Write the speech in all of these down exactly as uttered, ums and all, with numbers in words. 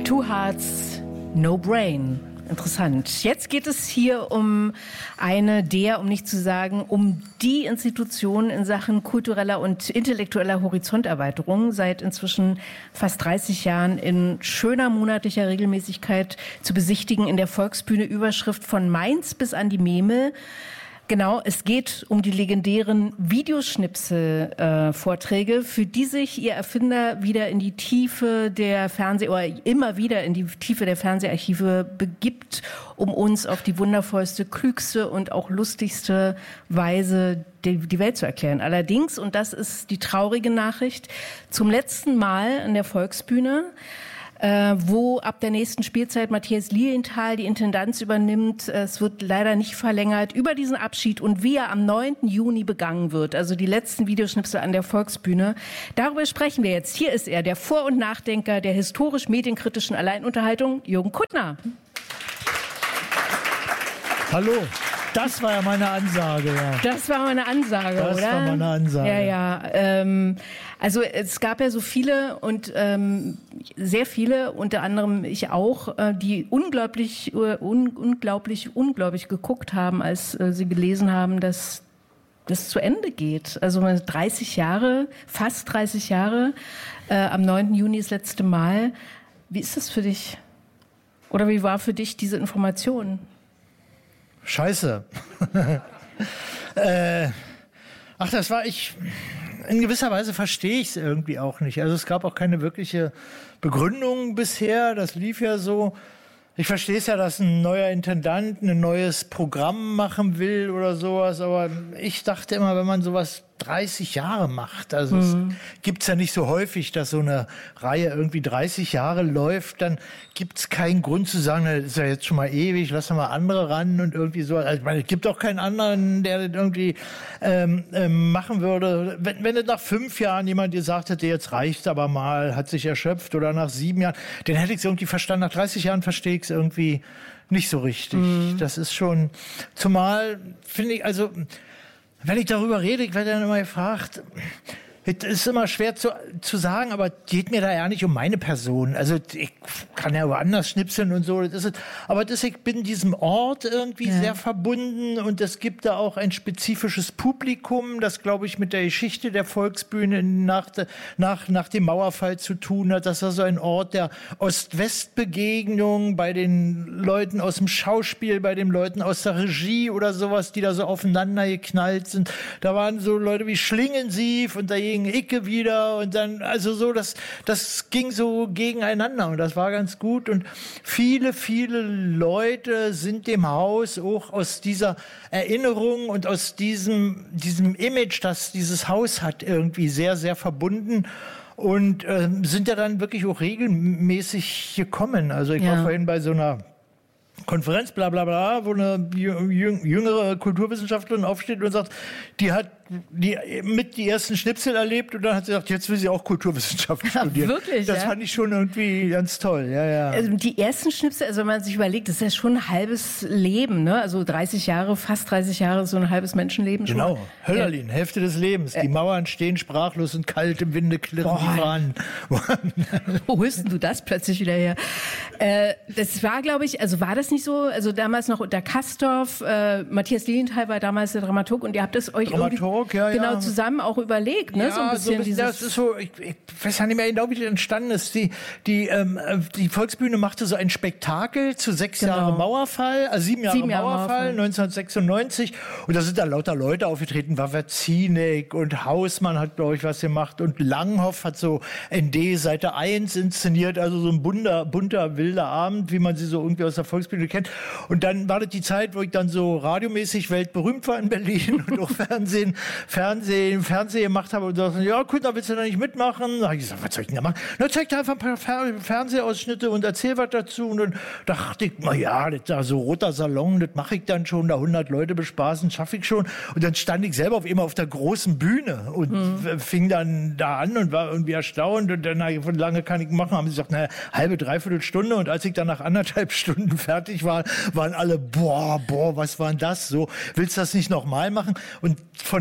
Two Hearts, No Brain. Interessant. Jetzt geht es hier um eine der, um nicht zu sagen, um die Institution in Sachen kultureller und intellektueller Horizonterweiterung, seit inzwischen fast dreißig Jahren in schöner monatlicher Regelmäßigkeit zu besichtigen in der Volksbühne. Überschrift von Mainz bis an die Memel. Genau, es geht um die legendären Videoschnipsel-Vorträge, äh, für die sich ihr Erfinder wieder in die Tiefe der Fernseh- oder immer wieder in die Tiefe der Fernseharchive begibt, um uns auf die wundervollste, klügste und auch lustigste Weise die, die Welt zu erklären. Allerdings, und das ist die traurige Nachricht, zum letzten Mal an der Volksbühne, Äh, wo ab der nächsten Spielzeit Matthias Lilienthal die Intendanz übernimmt. Es wird leider nicht verlängert. Über diesen Abschied und wie er am neunten Juni begangen wird, also die letzten Videoschnipsel an der Volksbühne, darüber sprechen wir jetzt. Hier ist er, der Vor- und Nachdenker der historisch-medienkritischen Alleinunterhaltung, Jürgen Kuttner. Hallo. Das war ja meine Ansage, ja. Das war meine Ansage, das oder? Das war meine Ansage. Ja, ja. Ähm, also es gab ja so viele und ähm, sehr viele, unter anderem ich auch, äh, die unglaublich, un, unglaublich, unglaublich geguckt haben, als äh, sie gelesen haben, dass das zu Ende geht. Also dreißig Jahre, fast dreißig Jahre, äh, am neunten Juni das letzte Mal. Wie ist das für dich? Oder wie war für dich diese Information? Scheiße. äh, ach, das war ich. In gewisser Weise verstehe ich es irgendwie auch nicht. Also es gab auch keine wirkliche Begründung bisher. Das lief ja so. Ich verstehe es ja, dass ein neuer Intendant ein neues Programm machen will oder sowas. Aber ich dachte immer, wenn man sowas dreißig Jahre macht, also mhm. es gibt's ja nicht so häufig, dass so eine Reihe irgendwie dreißig Jahre läuft, dann gibt's keinen Grund zu sagen, das ist ja jetzt schon mal ewig, lass mal andere ran und irgendwie so. Also ich meine, es gibt auch keinen anderen, der das irgendwie ähm, ähm, machen würde. Wenn, wenn nach fünf Jahren jemand gesagt hätte, jetzt reicht's aber mal, hat sich erschöpft, oder nach sieben Jahren, dann hätte ich es irgendwie verstanden. Nach dreißig Jahren verstehe ich es irgendwie nicht so richtig. Mhm. Das ist schon, zumal finde ich, also wenn ich darüber rede, ich werde dann immer gefragt, es ist immer schwer zu, zu sagen, aber geht mir da ja nicht um meine Person. Also ich kann ja woanders schnipseln und so. Das ist es. Aber das, ich bin diesem Ort irgendwie ja. sehr verbunden, und es gibt da auch ein spezifisches Publikum, das, glaube ich, mit der Geschichte der Volksbühne nach, nach, nach dem Mauerfall zu tun hat. Das war so ein Ort der Ost-West-Begegnung bei den Leuten aus dem Schauspiel, bei den Leuten aus der Regie oder sowas, die da so aufeinander geknallt sind. Da waren so Leute wie Schlingensief und da gegen Icke wieder, und dann, also so, das, das ging so gegeneinander, und das war ganz gut, und viele, viele Leute sind dem Haus auch aus dieser Erinnerung und aus diesem, diesem Image, das dieses Haus hat, irgendwie sehr, sehr verbunden. Und äh, sind ja dann wirklich auch regelmäßig gekommen. Also ich ja. war vorhin bei so einer Konferenz, bla bla bla, wo eine jüngere Kulturwissenschaftlerin aufsteht und sagt, die hat die mit die ersten Schnipsel erlebt, und dann hat sie gesagt, jetzt will sie auch Kulturwissenschaft studieren. Ja, wirklich, das ja? fand ich schon irgendwie ganz toll. Ja, ja. Also die ersten Schnipsel, also wenn man sich überlegt, das ist ja schon ein halbes Leben, ne? Also dreißig Jahre, fast dreißig Jahre, so ein halbes Menschenleben schon. Genau, Höllerlin, äh, Hälfte des Lebens. Die äh, Mauern stehen sprachlos und kalt im Winde klirren die Fahnen. Wo holst denn du das plötzlich wieder her? Äh, das war, glaube ich, also war das nicht so, also damals noch unter Kastorf, äh, Matthias Lilienthal war damals der Dramaturg, und ihr habt es euch Dramaturg, ja, genau ja. zusammen auch überlegt, ne? Ja, so ein bisschen, so, dieses das ist so, ich, ich weiß ja nicht mehr genau, wie das entstanden ist. Die, die, ähm, die Volksbühne machte so ein Spektakel zu sechs genau. Jahren Mauerfall, also sieben Jahre, sieben Jahre Mauerfall, Mauerfall, neunzehnhundertsechsundneunzig. Und da sind da lauter Leute aufgetreten, Wawerzinek und Hausmann hat, glaube ich, was gemacht, und Langhoff hat so N D Seite eins inszeniert, also so ein bunter, bunter, wilder Abend, wie man sie so irgendwie aus der Volksbühne kennt. Und dann war das die Zeit, wo ich dann so radiomäßig weltberühmt war in Berlin und auch Fernsehen, Fernsehen, Fernsehen gemacht habe, und sagte, ja, gut, da willst du da nicht mitmachen? Da habe ich gesagt, was soll ich denn da machen? Na, zeig dir einfach ein paar Fer- Fernsehausschnitte und erzähl was dazu. Und dann dachte ich, na ja, das da so roter Salon, das mache ich dann schon, da hundert Leute bespaßen, schaffe ich schon. Und dann stand ich selber auf immer auf der großen Bühne und mhm. fing dann da an und war irgendwie erstaunt, und dann, na, wie lange kann ich machen? Haben sie gesagt, na, halbe, dreiviertel Stunde. Und als ich dann nach anderthalb Stunden fertig war, waren alle, boah, boah, was war denn das? So, willst du das nicht nochmal machen? Und von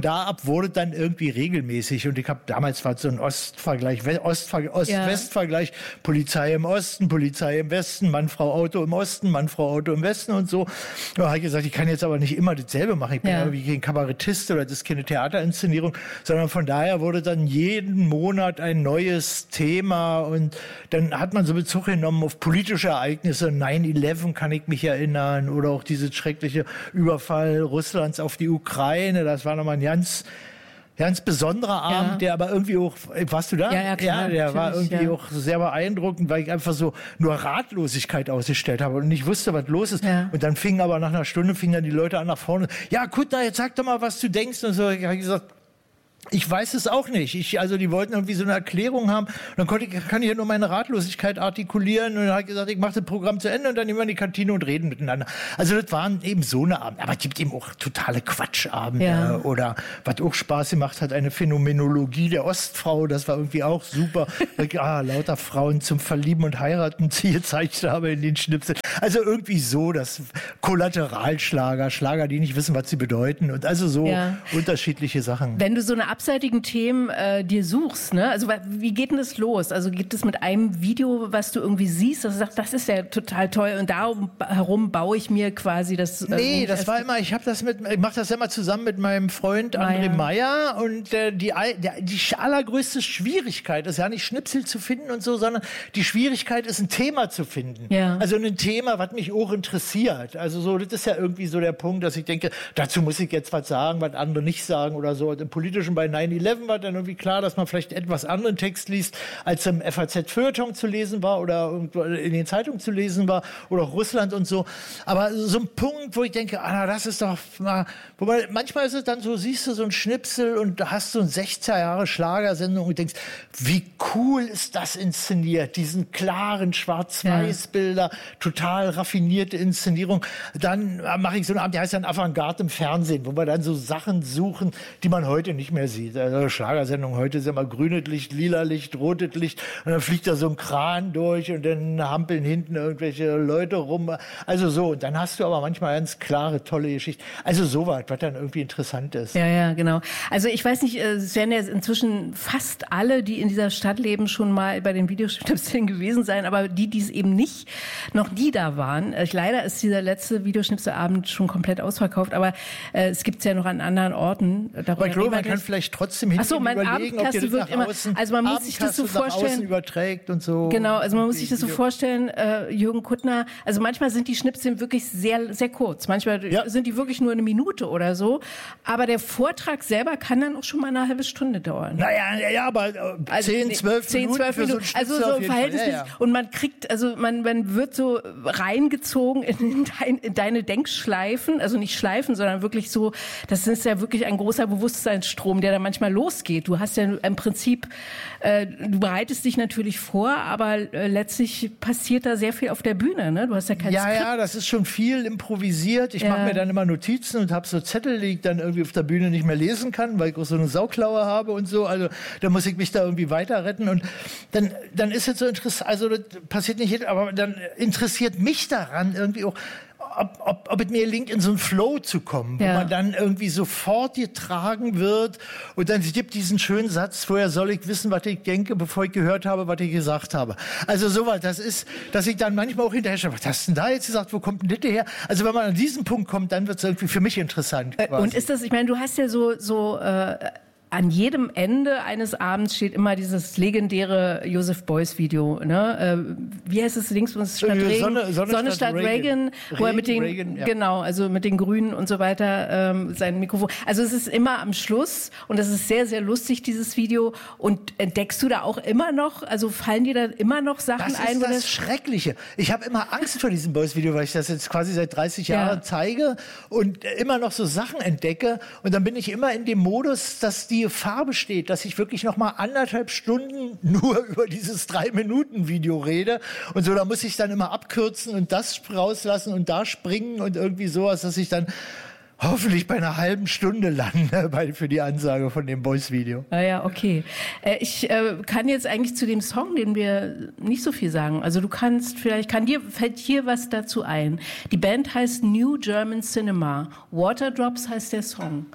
da ab wurde dann irgendwie regelmäßig. Und ich habe damals war so ein Ostvergleich, Ostver- Ost-West-Vergleich, ja. Polizei im Osten, Polizei im Westen, Mann, Frau, Auto im Osten, Mann, Frau, Auto im Westen und so. Da habe ich gesagt, ich kann jetzt aber nicht immer dasselbe machen. Ich bin ja irgendwie kein Kabarettist oder das ist keine Theaterinszenierung, sondern von daher wurde dann jeden Monat ein neues Thema und dann hat man so Bezug genommen auf politische Ereignisse. nine eleven kann ich mich erinnern oder auch diese schreckliche Überfall Russlands auf die Ukraine. Das war nochmal ein ganz, ganz besonderer Abend, ja. der aber irgendwie auch, warst du da? Ja, ja, klar, ja der war irgendwie ja. auch sehr beeindruckend, weil ich einfach so nur Ratlosigkeit ausgestellt habe und nicht wusste, was los ist. Ja. Und dann fingen aber nach einer Stunde fingen dann die Leute an nach vorne. Ja, Kuttner, jetzt sag doch mal, was du denkst. Und so, ich habe gesagt, ich weiß es auch nicht. Ich, also die wollten irgendwie so eine Erklärung haben. Und dann konnte ich, kann ich ja nur meine Ratlosigkeit artikulieren. Und dann habe ich gesagt, ich mache das Programm zu Ende und dann nehmen wir in die Kantine und reden miteinander. Also das waren eben so eine Abend. Aber es gibt eben auch totale Quatschabende. Ja. Oder was auch Spaß gemacht hat, eine Phänomenologie der Ostfrau. Das war irgendwie auch super. ah, lauter Frauen zum Verlieben und Heiraten gezeigt habe in den Schnipseln. Also irgendwie so, das Kollateralschlager, Schlager, die nicht wissen, was sie bedeuten. Und also so ja. unterschiedliche Sachen. Wenn du so eine abseitigen Themen äh, dir suchst, ne? Also wie geht denn das los? Also geht es mit einem Video, was du irgendwie siehst, dass du sagst, das ist ja total toll und darum herum baue ich mir quasi das. Äh, nee, das war immer, ich habe das mit, ich mache das immer zusammen mit meinem Freund André Meyer und äh, die, der, die allergrößte Schwierigkeit ist ja nicht Schnipsel zu finden und so, sondern die Schwierigkeit ist ein Thema zu finden. Ja. Also ein Thema, was mich auch interessiert. Also so, das ist ja irgendwie so der Punkt, dass ich denke, dazu muss ich jetzt was sagen, was andere nicht sagen oder so. Im politischen bei nine eleven war dann irgendwie klar, dass man vielleicht etwas anderen Text liest, als im F A Z-Feuilleton zu lesen war oder in den Zeitungen zu lesen war oder auch Russland und so. Aber so ein Punkt, wo ich denke, ah, das ist doch mal, wobei manchmal ist es dann so, siehst du so ein Schnipsel und da hast du eine sechzig Jahre Schlagersendung und denkst, wie cool ist das inszeniert, diesen klaren Schwarz-Weiß-Bilder, ja. total raffinierte Inszenierung. Dann mache ich so einen Abend, der heißt dann Avantgarde im Fernsehen, wo wir dann so Sachen suchen, die man heute nicht mehr sieht. Also Schlagersendung heute ist immer grünes Licht, lila Licht, rotes Licht und dann fliegt da so ein Kran durch und dann hampeln hinten irgendwelche Leute rum. Also so, und dann hast du aber manchmal ganz klare, tolle Geschichten. Also sowas, was dann irgendwie interessant ist. Ja, ja, genau. Also ich weiß nicht, es werden ja inzwischen fast alle, die in dieser Stadt leben, schon mal bei den Videoschnipseln gewesen sein, aber die, die es eben nicht, noch nie da waren. Ich, leider ist dieser letzte Videoschnipselabend schon komplett ausverkauft, aber äh, es gibt es ja noch an anderen Orten. Aber ich glaube, man kann vielleicht trotzdem hin so, überlegen, ob dir das nach außen, also man muss sich das so vorstellen, überträgt und so. Genau, also man muss sich das so vorstellen, äh, Jürgen Kuttner, also manchmal sind die Schnipsel wirklich sehr, sehr kurz. Manchmal ja. sind die wirklich nur eine Minute oder so. Aber der Vortrag selber kann dann auch schon mal eine halbe Stunde dauern. Naja, ja, ja, aber äh, also, zehn, zwölf zehn, Minuten zwölf Minuten. So also so verhältnismäßig. Ja, ja. Und man kriegt, also man, man wird so reingezogen in, dein, in deine Denkschleifen, also nicht Schleifen, sondern wirklich so, das ist ja wirklich ein großer Bewusstseinsstrom, der da manchmal losgeht. Du hast ja im Prinzip, äh, du bereitest dich natürlich vor, aber äh, letztlich passiert da sehr viel auf der Bühne, ne? Du hast ja kein Ja, Skript. ja, das ist schon viel improvisiert. Ich ja. mache mir dann immer Notizen und habe so Zettel, die ich dann irgendwie auf der Bühne nicht mehr lesen kann, weil ich auch so eine Sauklaue habe und so. Also da muss ich mich da irgendwie weiter retten und dann, dann ist es so interessant, also das passiert nicht, aber dann interessiert mich daran irgendwie auch, Ob, ob, ob es mir gelingt, in so einen Flow zu kommen, ja. wo man dann irgendwie sofort getragen wird und dann gibt diesen schönen Satz, vorher soll ich wissen, was ich denke, bevor ich gehört habe, was ich gesagt habe. Also sowas, das ist, dass ich dann manchmal auch hinterher schaue, was hast du denn da jetzt gesagt, wo kommt denn das her? Also wenn man an diesen Punkt kommt, dann wird es irgendwie für mich interessant. Quasi. Und ist das, ich meine, du hast ja so, so äh an jedem Ende eines Abends steht immer dieses legendäre Joseph Beuys Video, ne? Äh, wie heißt es links statt Regen? Sonne, Sonne, Sonne statt, statt Reagan, Reagan, wo er mit den Reagan, ja. genau, also mit den Grünen und so weiter ähm, sein Mikrofon. Also es ist immer am Schluss und es ist sehr sehr lustig dieses Video. Und entdeckst du da auch immer noch? Also fallen dir da immer noch Sachen das ein? Das ist das Schreckliche. Ich habe immer Angst vor diesem Beuys Video, weil ich das jetzt quasi seit dreißig Jahren ja. zeige und immer noch so Sachen entdecke. Und dann bin ich immer in dem Modus, dass die Gefahr besteht, dass ich wirklich noch mal anderthalb Stunden nur über dieses Drei-Minuten-Video rede und so, da muss ich dann immer abkürzen und das rauslassen und da springen und irgendwie sowas, dass ich dann hoffentlich bei einer halben Stunde lande bei, für die Ansage von dem Beuys-Video. Ah ja, okay. Äh, ich äh, kann jetzt eigentlich zu dem Song, den wir nicht so viel sagen. Also du kannst vielleicht, kann dir, fällt hier was dazu ein. Die Band heißt New German Cinema. Waterdrops heißt der Song.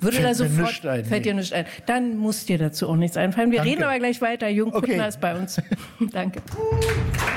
Würde Fällt da mir sofort, nichts ein, fällt nee. dir nicht ein. Dann muss dir dazu auch nichts einfallen. Wir Danke. reden aber gleich weiter. Jürgen Kuttner Okay. ist bei uns. Danke.